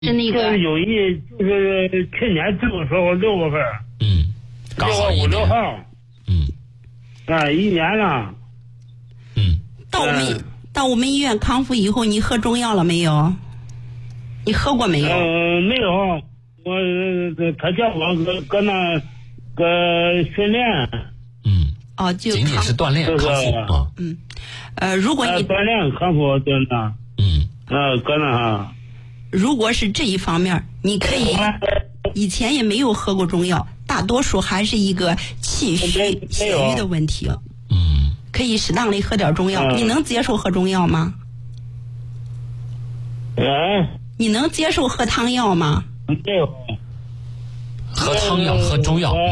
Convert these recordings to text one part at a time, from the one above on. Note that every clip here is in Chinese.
是那个有就是去年这个时候6月份， 刚好 5、6号，1年了。 到我们医院康复以后，你喝中药了没有？你喝过没有？ 没有，他叫我搁那个训练。 就仅仅是锻炼康复如果你锻炼康复对呢，搁那如果是这一方面，你可以以前也没有喝过中药，大多数还是一个气虚血瘀的问题。可以适当的喝点中药。你能接受喝中药吗？你能接受喝汤药吗？ 没有。 喝汤药喝中药。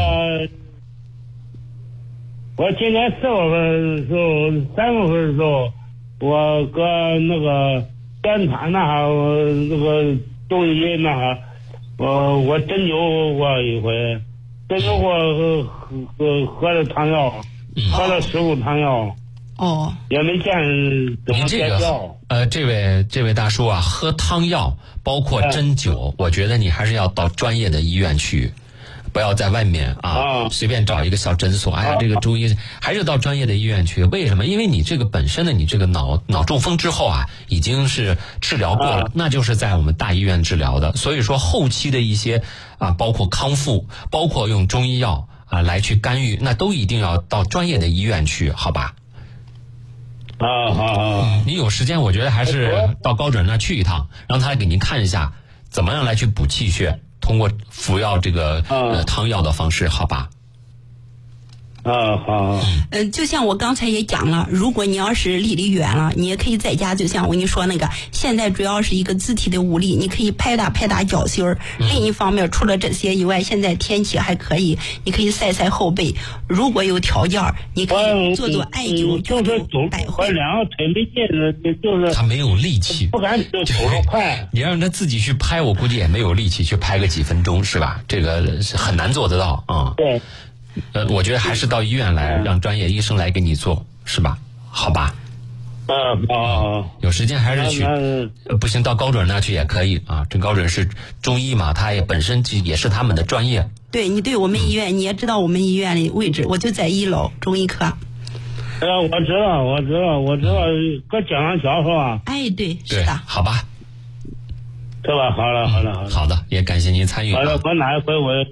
我今年4月份的时候，3月份的时候，我搁那个电坛那哈，那个中医那哈，我针灸过一回，针灸过喝了汤药，喝了15汤药。也没见怎么见效。 这位大叔啊，喝汤药包括针灸，我觉得你还是要到专业的医院去。不要在外面随便找一个小诊所。这个中医还是到专业的医院去。为什么？因为你这个本身的你这个脑中风之后已经是治疗过了，那就是在我们大医院治疗的。所以说后期的一些包括康复，包括用中医药来去干预，那都一定要到专业的医院去，好吧？ 好。 你有时间，我觉得还是到高准那去一趟，让他给您看一下怎么样来去补气血。通过服药这个汤药的方式，好吧？ 好。 就像我刚才也讲了，如果你要是离远了，你也可以在家，就像我跟你说那个，现在主要是一个肢体的无力，你可以拍打脚心儿。另一方面，除了这些以外，现在天气还可以，你可以晒晒后背。如果有条件，你可以做艾灸， 就是摆回两个腿没劲了，就是他没有力气， 不敢走得快。 你让他自己去拍，我估计也没有力气去拍个几分钟，是吧？这个是很难做得到啊。 对。 我觉得还是到医院来，让专业医生来给你做，是吧？好吧。有时间还是去，不行到高准那去也可以啊。这高准是中医嘛，他也本身也是他们的专业。 对，你对我们医院，你也知道我们医院的位置，我就在1楼中医科。 我知道，搁江上桥是吧？ 对，是的。 好吧。 是吧？好了。 好的，也感谢您参与。 好了，我哪一回我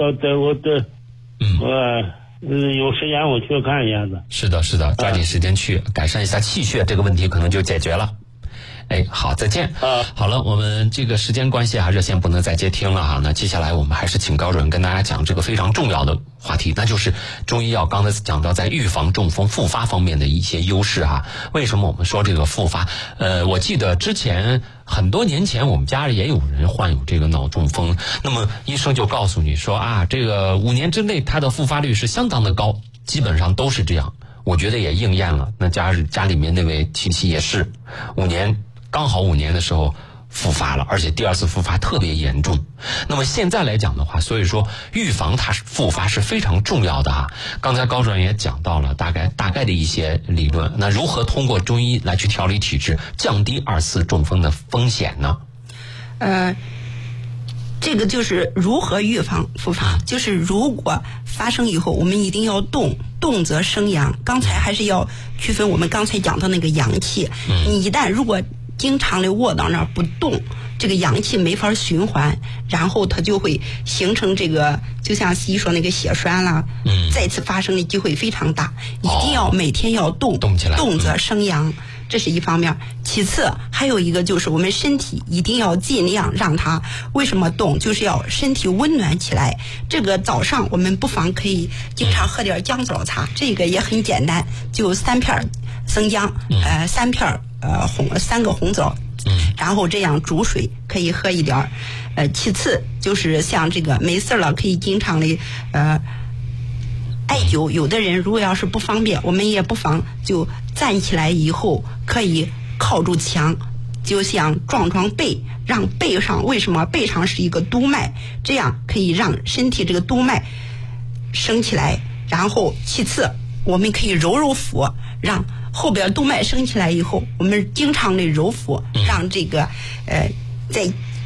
有时间我去看一下子。 是的，抓紧时间去改善一下气血，这个问题可能就解决了。好，再见。好了，我们这个时间关系热线不能再接听了那接下来我们还是请高主任跟大家讲这个非常重要的话题，那就是中医药刚才讲到在预防中风复发方面的一些优势为什么我们说这个复发？我记得之前很多年前我们家里也有人患有这个脑中风，那么医生就告诉你说这个5年之内他的复发率是相当的高，基本上都是这样。我觉得也应验了，那家里面那位亲戚也是刚好5年的时候复发了，而且第2次复发特别严重。那么现在来讲的话，所以说预防它复发是非常重要的刚才高主任也讲到了大概的一些理论，那如何通过中医来去调理体质，降低2次中风的风险呢？ 这个就是如何预防复发，就是如果发生以后，我们一定要动则生阳。刚才还是要区分我们刚才讲的那个阳气，你一旦如果经常的卧到那儿不动，这个阳气没法循环，然后它就会形成这个，就像西医说那个血栓啦，再次发生的机会非常大。一定要每天要动起来， 动则生阳。这是一方面。其次还有一个就是我们身体一定要尽量让它，为什么动，就是要身体温暖起来。这个早上我们不妨可以经常喝点姜枣茶，这个也很简单，就3片生姜，3片3个红枣，然后这样煮水可以喝一点。其次就是像这个没事了可以经常的艾灸，有的人如果要是不方便，我们也不妨就站起来以后可以靠住墙，就像撞背，让背上，为什么背上是一个督脉，这样可以让身体这个督脉升起来。然后其次我们可以揉腹，让后边督脉升起来以后，我们经常的揉腹，让这个在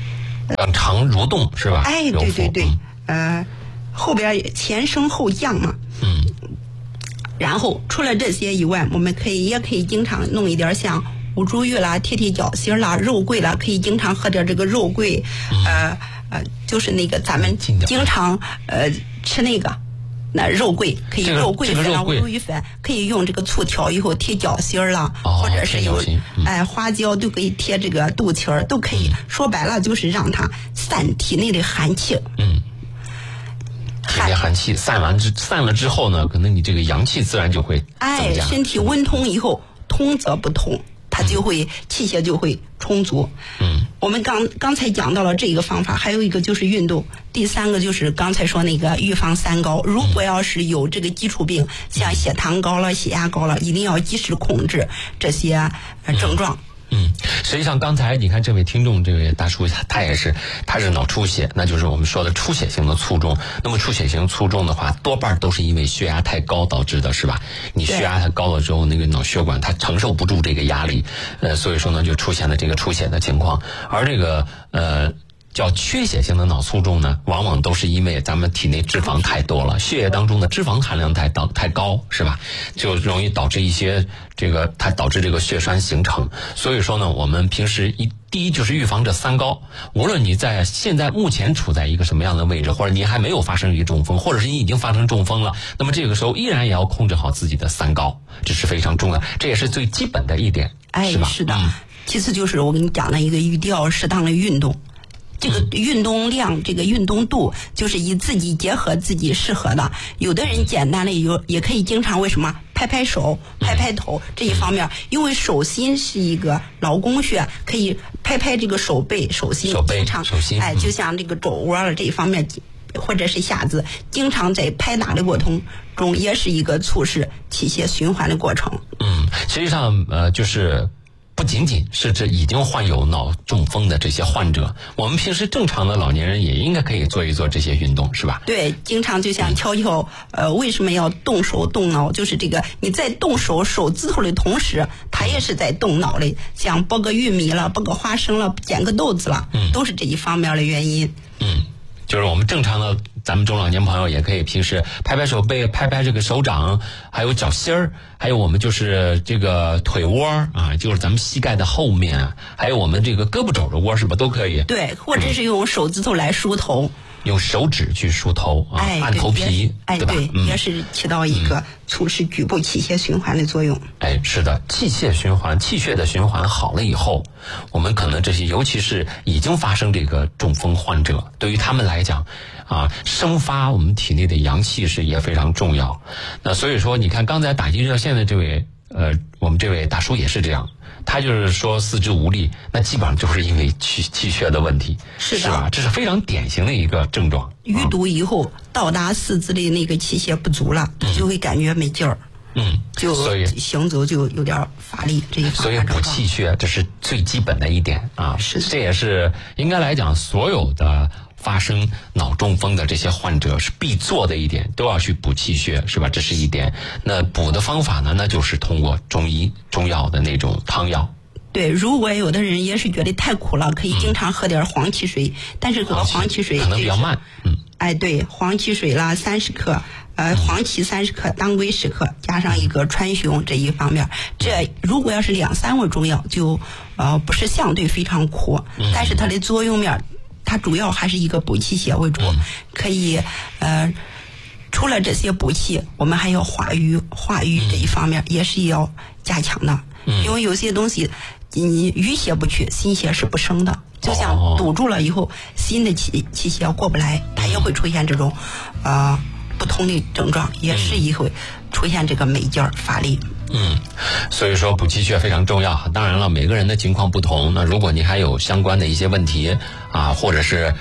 让肠蠕动是吧？ 哎，对对对，后边前升后降嘛。然后除了这些以外，我们也可以经常弄一点像五珠玉啦、贴脚心啦、肉桂啦，可以经常喝点这个肉桂，就是那个咱们经常吃那个。那肉桂可以肉桂粉啊、乌骨鱼粉，可以用这个醋调以后贴脚心儿啦，或者是有花椒都可以贴这个肚脐儿，都可以。说白了就是让它散体内的寒气。 体内寒气散了之后呢，可能你这个阳气自然就会增加。 身体温通以后，通则不通，它就会气血就会充足。我们刚才讲到了这个方法，还有一个就是运动，第3个就是刚才说那个预防3高。如果要是有这个基础病，像血糖高了、血压高了，一定要及时控制这些症状。 实际上刚才你看这位听众，这位大叔他是脑出血，那就是我们说的出血性的卒中。那么出血性卒中的话，多半都是因为血压太高导致的，是吧？你血压太高了之后，那个脑血管它承受不住这个压力，所以说呢就出现了这个出血的情况。而这个叫缺血性的脑卒中呢，往往都是因为咱们体内脂肪太多了，血液当中的脂肪含量太高，是吧？就容易导致一些它导致这个血栓形成。所以说呢，我们平时第一就是预防这3高。无论你现在目前处在一个什么样的位置，或者你还没有发生一个中风，或者是你已经发生中风了，那么这个时候依然也要控制好自己的3高，这是非常重要，这也是最基本的一点，是吧？ 是的。其次就是我跟你讲的一个一定要适当的运动。这个运动量，这个运动度，就是以自己结合自己适合的。有的人简单的也可以经常为什么拍手、拍头这一方面，因为手心是一个劳宫穴，可以拍这个手背、手心，经常就像这个肘窝了这一方面，或者是下肢，经常在拍打的过程中，也是一个促使气血循环的过程。 实际上就是不仅仅是这已经患有脑中风的这些患者，我们平时正常的老年人也应该可以做一做这些运动，是吧？ 对，经常就像悄悄，为什么要动手动脑？就是这个你在动手指头的同时，它也是在动脑的。像剥个玉米了，剥个花生了，捡个豆子了，都是这一方面的原因。 就是我们正常的咱们中老年朋友也可以平时拍手背，拍这个手掌，还有脚心儿，还有我们就是这个腿窝啊，就是咱们膝盖的后面，还有我们这个胳膊肘的窝，是吧？都可以。 对，或者是用手指头来梳头。 用手指去梳头啊，按头皮，对吧？ 也是起到一个促使局部气血循环的作用。 是的，气血的循环好了以后，我们可能这些，尤其是已经发生这个中风患者，对于他们来讲生发我们体内的阳气是也非常重要。那所以说，你看刚才打进热线的这位我们这位大叔也是这样。他就是说四肢无力，那基本上就是因为气血的问题，是吧？这是非常典型的一个症状。 淤堵以后到达四肢的那个气血不足了，就会感觉没劲儿，所以行走就有点乏力。这一方面， 所以补气血这是最基本的一点啊。这也是应该来讲，所有的发生脑中风的这些患者是必做的一点，都要去补气血，是吧？这是一点。那补的方法呢，那就是通过中药的那种汤药。 对，如果有的人也是觉得太苦了，可以经常喝点黄芪水，但是喝黄芪水可能比较慢。 对，黄芪水啦30克，黄芪30克，当归10克，加上一个川芎这一方面。这如果要是2-3味中药，就不是相对非常苦，但是它的作用面。它主要还是一个补气血为主，可以除了这些补气，我们还要化瘀这一方面也是要加强的。因为有些东西你淤血不去，新血是不生的，就像堵住了以后，新的气血过不来，它也会出现这种不同的症状，也是也会出现这个没劲儿、乏力。 所以说补气血非常重要。当然了，每个人的情况不同，那如果你还有相关的一些问题或者是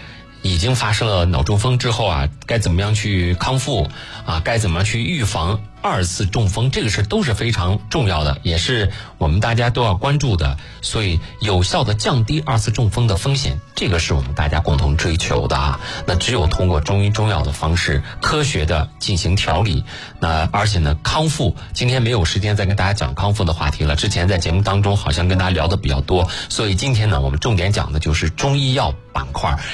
已经发生了脑中风之后啊，该怎么样去康复啊，该怎么样去预防2次中风，这个是都是非常重要的，也是我们大家都要关注的。所以有效的降低2次中风的风险，这个是我们大家共同追求的啊。那只有通过中医中药的方式，科学的进行调理，那而且呢，康复，今天没有时间再跟大家讲康复的话题了，之前在节目当中好像跟大家聊的比较多，所以今天呢，我们重点讲的就是中医药板块。